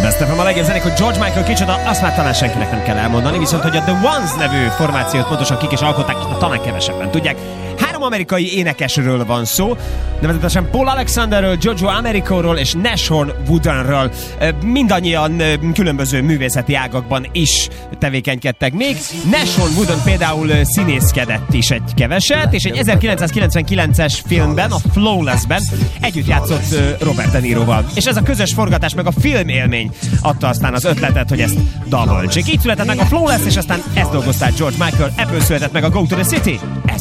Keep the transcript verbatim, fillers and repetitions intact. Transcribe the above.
Best ef em a legjobb zenék, hogy George Michael kicsoda, azt már talán senkinek nem kell elmondani, viszont hogy a The Ones nevű formációt pontosan kik is alkották, talán kevesebben tudják. Három amerikai énekesről van szó, nevezetesen Paul Alexanderről, Jojo Americoról és Nashorn Woodenről. Mindannyian különböző művészeti ágakban is tevékenykedtek még. Nashorn Wooden például színészkedett is egy keveset, és egy ezerkilencszázkilencvenkilences filmben, a Flawless-ben együtt játszott Robert De Niroval. És ez a közös forgatás meg a filmélmény adta aztán az ötletet, hogy ezt daloltsék. Így született meg a Flawless, és aztán ezt dolgozták George Michael, ebből született meg a Go to the City. Ez